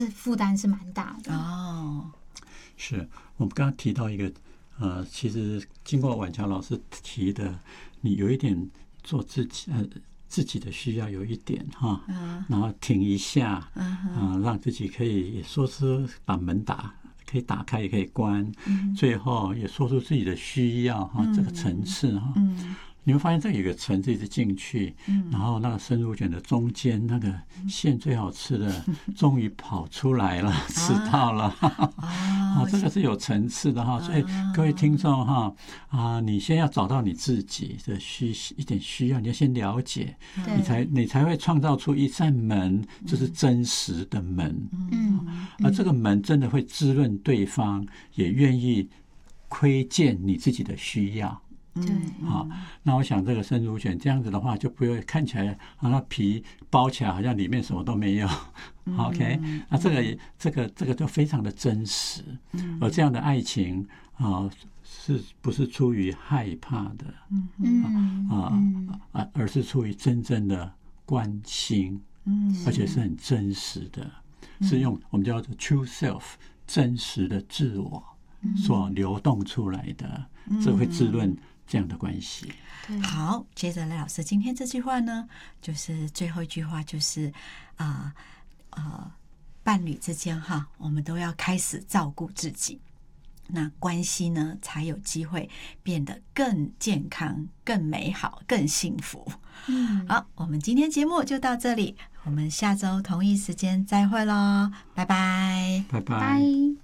负担是蛮大的。 哦， 是我们刚刚提到一个其实经过婉乔老师提的，你有一点做自己的需要有一点哈，然后停一下，让自己可以也说出把门可以打开也可以关，最后也说出自己的需要哈，这个层次哈。你会发现这有一个层次一直进去，然后那个生乳卷的中间那个馅最好吃的终于跑出来了，吃到了，这个是有层次的哈。所以各位听众哈，你先要找到你自己的一点需要，你要先了解，你才会创造出一扇门，就是真实的门。而这个门真的会滋润对方，也愿意窥见你自己的需要。 对， 好，那我想这个生乳卷这样子的话，就不会看起来那皮包起来好像里面什么都没有。OK， 那这个就非常的真实。而这样的爱情是不是出于害怕的？而是出于真正的关心，而且是很真实的，是用我们叫做 true self 真实的自我所流动出来的，这会滋润这样的关系。 好，接着赖老师今天这句话呢，就是最后一句话，就是伴侣之间我们都要开始照顾自己，那关系呢才有机会变得更健康、更美好、更幸福。好，我们今天节目就到这里，我们下周同一时间再会咯，拜拜， 拜拜。 拜。